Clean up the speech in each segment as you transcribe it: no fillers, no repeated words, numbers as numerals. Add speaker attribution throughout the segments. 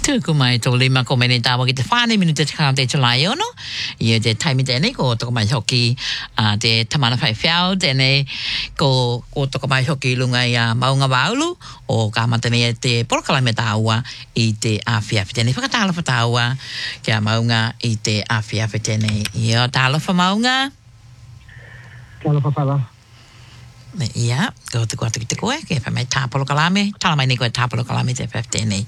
Speaker 1: Tu kumai to lima ko meni tawa ki te whāne minu te tikau te tulai ono. Ia te taimi tēnei ko toko mai hoki te tamana whai whiau tēnei ko toko mai hoki lunga i maunga waulu o ka matane te porokalame tāua i te awhiawhi tēnei whakatalofa tāua kia maunga i te awhiawhi tēnei. Ia talofa maunga.
Speaker 2: Talofa whala.
Speaker 1: Ia, ko te kua te koe, ke wha mai tāpolo kalame, tala mai ni koe tāpolo kalame te whawhi tēnei.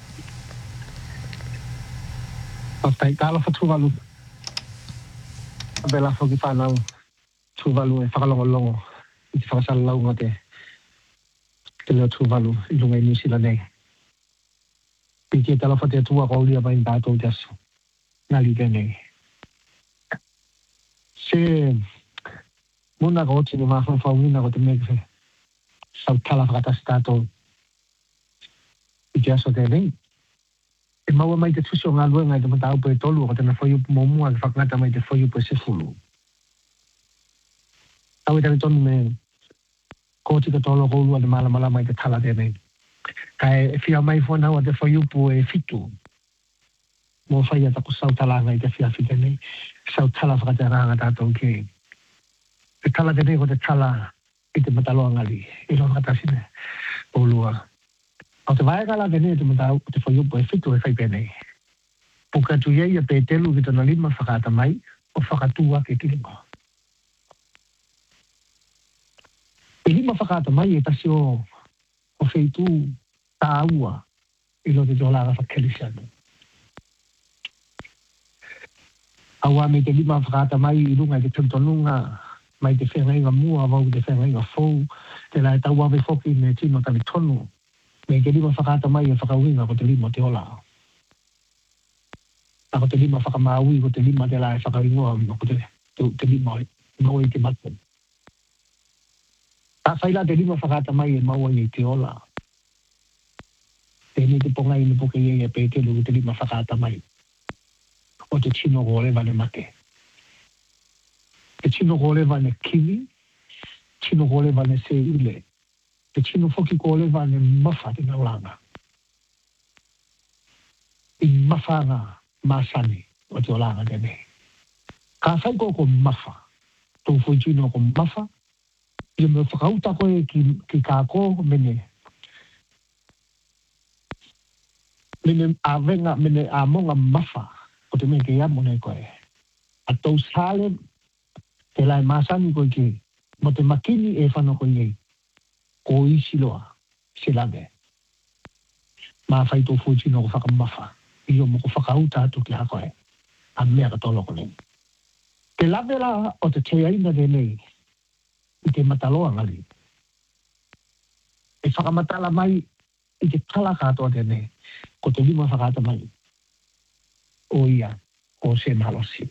Speaker 2: Pastai kala fa tuvalu. Abela foki whanau tuvalu e whakalongolongo. I te whakasalau ngate. Te leo tuvalu i lunga i New Zealand nei. Piki e tala fa te atua kaulia mai tātou te aso. Ngali tēnei. Se muna ka oti ni whawhawina ko te megwe. Sau tala whakatasi tātou. I te aso tēnei. E maua mai te tusi o ngā luenga i te matau pe tolu o tēnā whaiupu momua ke whakangata mai te whaiupu e sefulu. Tau e tani tonu me kōti ka tolo koulua te malamala mai te tala tēnei. Kai e whia mai whanau a te whaiupu e fitu. Mō whaia taku sau talanga i te whiawhi tēnei. Sau tala whakateranga tātou ke. Te tala tēnei ko te tala i te mataloa ngali. I lo whakatasine. Koulua. O te vaegala tēnei te matau te whaiupu e fitu e whaipēnei. Puka tu iei a pētelu ki tona lima whakata mai o whakatua ke kiringo. E lima whakata mai e tasi o whaitu tā ua i lo te tōlaga whakelisianu. Aua me te lima whakata mai i runga i te tuntonunga mai te whengainga mua vau te whengainga fou te lai tau awe whoki me tino tali tonu. Me ke lima whakata mai e whakawinga ko te lima te ola. A ko te lima whakamaui ko te lima te lai whakawingoa ko te lima maua i te matu. Ta whaila te lima whakata mai e maua i te ola. Te ni te ponga i ni poke i e pētelu ko te lima whakata mai. O te tino gore vane make. Te tino gore vane kiwi, tino gore vane se ule. Te tino foki ko lewa ne mafa te naulanga. I mawhanga masani o te olanga tēnei. Ka whaiko ko mafa. Tō fwoi tino ko mafa. I me whakauta koe ki kāko mene. Mene a venga, mene a monga mafa. O te meke ia mone koe. A tau sale te lai masani koe ki. Mo te makini e whano koe iei. Ko isi loa, se lave. Mā whai tō fōtino ko whakamafa. I o mo ko whakauta atu ki hakoe. A mea ka tolo ko nei. Te lave la o te te aina tēnei. I te mataloa ngali. E whakamatala mai i te tala katoa tēnei. Ko te lima whakata mai. O ia, o se mahalosi.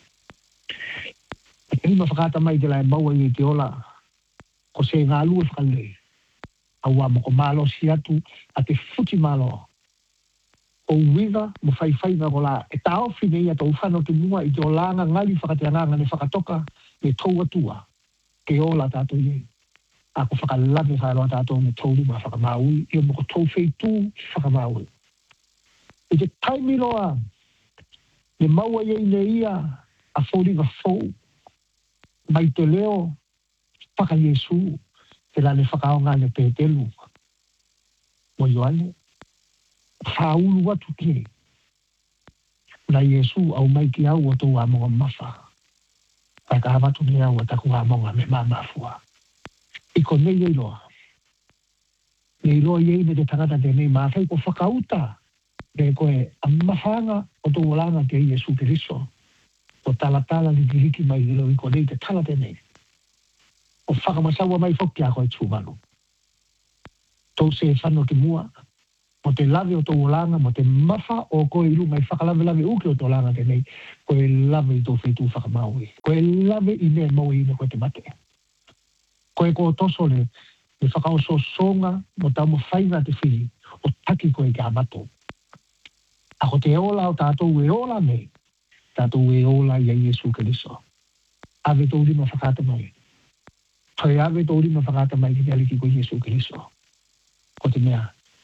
Speaker 2: E te lima whakata mai te lai maua i te ola. Ko se ngā lua whakalei. Aua mo ko malo si atu a te futi malo. O uiga mo whaiwhainga ko la e tau whine ia tau whano te mua i te o langa ngali whakateanganga ne whakatoka me tau atua ke ola tātou iei. A ko whakalame whaeroa tātou me tau lima whakamaui i o mo ko tau wheitu whakamaui. I te taimiloa ne maua iei ne ia a whauringa whau mai te leo whaka Yesu. Te lane whakaonga ne pētelu. Mo Ioane. Whaulu atu ke. Na Yesu au mai ki au o tō amonga mawha. Pai ka hawatu ni au o taku amonga me mamafua. I ko nei eiloa. Nei loa iei me te tangata tēnei mawhai ko whakauta. Re koe a mawhanga o tō walanga ke Yesu Keriso. O talatala li kiriki mai ilo i ko nei te tala tēnei. O whakamasaua mai whoki a koe tūmanu. Tau se whano ki mua, mo te lave o tō olanga, mo te mawha o koe irunga i whakalave uke o tō olanga tēnei, koe lave i tō whetū whakamaui. Koe lave i mea maui ina koe te mate. Koe ko toso le whakaoso songa, mo tau mo whainga te whiri, o taki koe ki amato. Ako te ola o tātou e ola nei, tātou e ola i a Yesu Keriso. Ave tō rima whakata mai. Toi ave tō rima whakata mai ki te aliki ko Yesu Keriso. Ko te mea,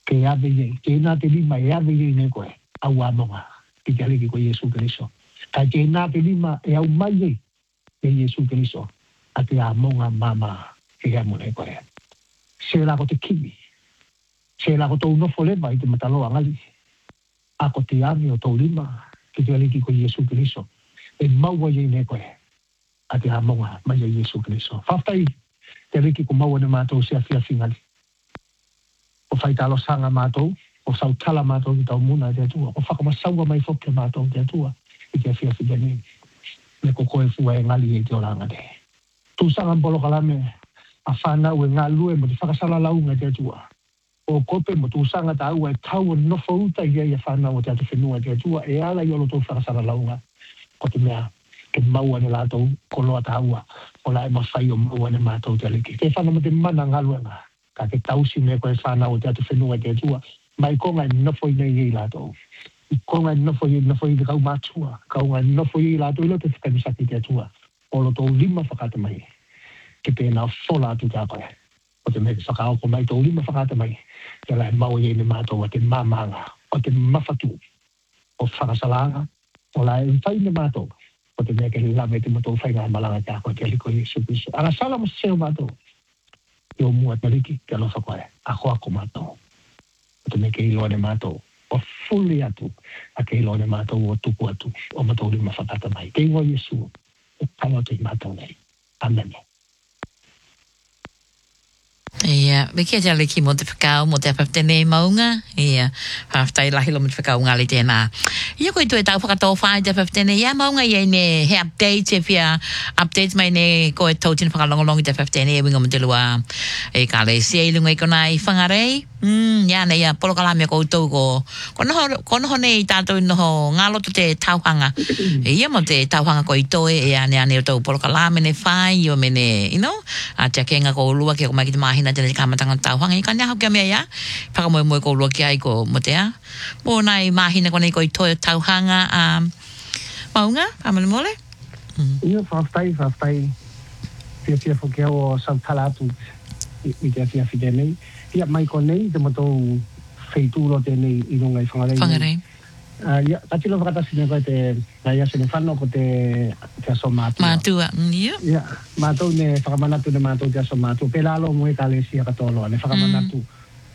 Speaker 2: ke ave ye ke na te lima e ave ye ne koe au amonga ki te aliki ko Yesu Keriso ka ke na te lima e au mai ye e Yesu Keriso a te amonga mama ke amo ne koe se la ko te kimi se la ko tau nofo leva i te mataloa ngali a ko te ami o tau lima ki te aliki ko Yesu Keriso e maua ye ne koe a te amonga mai ye Yesu Keriso whaftai te aliki ko maua ne mātou se a fia fingali o whaitalo sanga mātou, o sautala mātou ki tau muna te atua, o whakamasaua mai whoke mātou te atua, i te awhia whigani, me ko koe fua e ngali e te oranga te. Tūsanga mbolo kalame, a whanau e ngā lue mo te whakasala launga te atua. O kope mo tūsanga ta aua e tau o nofo uta i a whanau o te atu whenua te atua, e ala i olo tō whakasala launga, ko te mea, ke maua ne lātou, ko loa ta aua, o la e mawhai o maua ne mātou te aliki. Te whanga mo te mana ngaluenga, ka ke tausi me koe whanau o te atu whenua te atua, mai konga i nofo i nei i lātou. I konga i nofo i te kau mātua, kaunga i nofo i lātou i lo te whakamisaki te atua, o lo tō lima whakata mai, ke pēnā whola atu tā koe. O te me whakaoko mai tō lima whakata mai, te lai mau i ne mātou o te mamanga, o te mawhatu, o whakasalanga, o lai whai ne mātou, o te me ke lame te matou whainga malanga tā koe te aliko Yesu Kristo. Ana sala mo seo mātou, i o mua tariki te alofa koe, a hoa ko mātou. O te me ke iloa ne mātou, o fuli atu, a ke iloa ne mātou o tuku atu, o mātou lima whakata mai. Ke ingo Yesu, o tau atu i mātou nei. Amen.
Speaker 1: Ia, wiki te aliki mo te whakau, mo te apaptene maunga. Ia, haftai lahi lo mo te whakau ngali tēnā. Ia koe tu e tau whakatau whai te apaptene. Ia maunga ia ne he update, e whia updates mai ne koe tau tina whakalongolongi te apaptene e winga mo te lua. E ka le sia ilunga i kona i whangarei. Ia ne ia, polo kalame ko tau ko. Konoho ne i tātou noho ngā loto te tauhanga. Ia mo te tauhanga ko i toe, e ane ane o tau polo kalame ne whai, o mene, you know, a te kenga ko lua ke ko mai ki te mahina tēnei kāmatanga tauhanga. I ka nea haukia mea ia, whakamoe ko lua ki ai ko motea. Mō nai mahina ko nei ko i toe tauhanga. Maunga, pāmane mole?
Speaker 2: Ia, whaftai. Fia whakea o sautala atu i te fia whidenei. Ia, mai ko nei, te matou whaitūro tēnei i runga i whangarei.
Speaker 1: Whangarei.
Speaker 2: Ia, tatilo whakatasine koe te ngai asene whanau ko te aso mātua.
Speaker 1: Mātua, ia.
Speaker 2: Ia, mātou ne whakamanatu ne mātou te aso mātua. Pēlalo mo e kālesia katoloa, ne whakamanatu.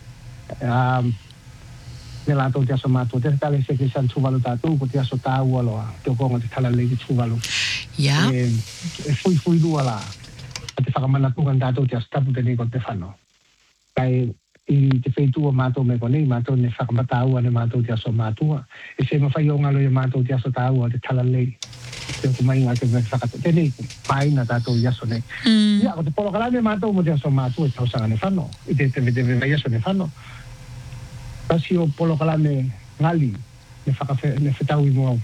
Speaker 2: Ne lātou te aso mātua. Te kālesia ki san tūwalu tātou, ko te aso tāua loa. Te okonga te tala legi tūwalu.
Speaker 1: Ia.
Speaker 2: E fui lua la. Te whakamanatu kan tātou te aso tapu tēnei ko te whanau. Kai i te whaitua mātou me konei, mātou ne whakamatāua ne mātou te aso mātua. E se mawhai o ngalo i mātou te aso tāua te tala lei. Te kumai ngā te whakata. Tēnei, pāina tātou i aso nei. Ia, ko te polo kalame mātou mo te aso mātua i tausanga ne whano. I te vai aso ne whano. Tasi o polo kalame ngali, ne whetau i mua.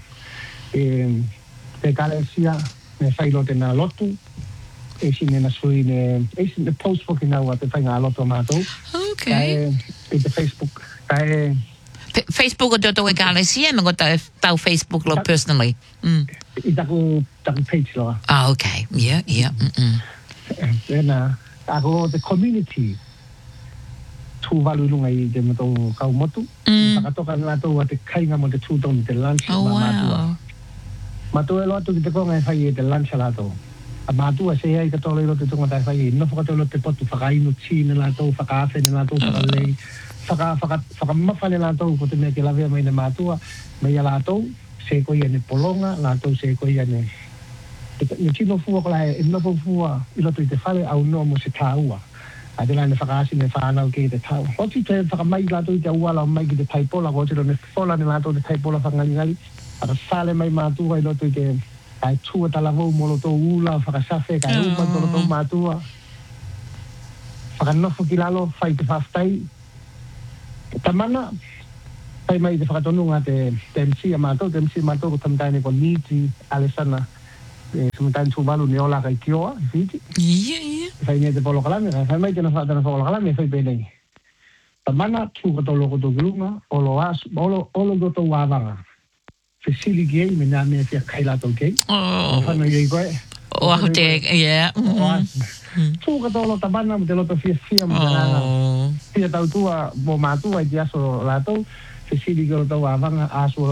Speaker 2: Te kālesia, ne whailo te nā lotu. E sine na sui ne post fucking now at the thing a lot of mato.
Speaker 1: Okay.
Speaker 2: E te Facebook.
Speaker 1: Facebook o te o e kālesia, me ngota tau Facebook lo personally.
Speaker 2: I taku page lo.
Speaker 1: Ah, okay. Yeah.
Speaker 2: Then ako the community tu valu lunga i te mato kau motu. Takatoka na to te kainga mo te tūtong te lunch
Speaker 1: wow.
Speaker 2: Mato e lo atu ki te konga e whai e te lunch lato. A mātua se ai katoa leiro te tonga tai whai, no whakatolo te potu, whakainu tīne lātou, whakaafe ne lātou, whakalei, whakamawha ne lātou, ko te mea ke lawea mai ne mātua, mai a lātou, se koi ane polonga, lātou se koi ane, ne tino fua kola e nofo fua, i loto i te whare, au noa mo se tāua. A te lai ne whakaasi ne whanau ke te tāua. Hoti te whakamai lātou i te auala o mai ki te taipola, ko te ne whola ne lātou te taipola whangalingali, a ta sale mai mātua i loto i te kai tua talavou molo tō ula, whakasafe, kai uma tolo tō mātua. Whakanofo ki lalo, whai te whaftai. Tamana, whai mai te whakatonunga te MC a mātou, te MC a mātou ko tamataine ko Niti, Alessana, tamataine tūwalu ne ola kai kioa, i whiti.
Speaker 1: Ia.
Speaker 2: Whai nei te polo kalame, whai mai tēnā whakatana polo kalame, whai pēnei. Tamana, tū kato loko tō kilunga, olo goto wāwanga. Fesili gei me nā mea fia kai lātou gei. Whanau iei koe.
Speaker 1: O ako te, yeah.
Speaker 2: Tu ka tolo tabana mo te loto fia mo na. Fia tau tua mo matua i aso lato. Se siri ko tau avanga aso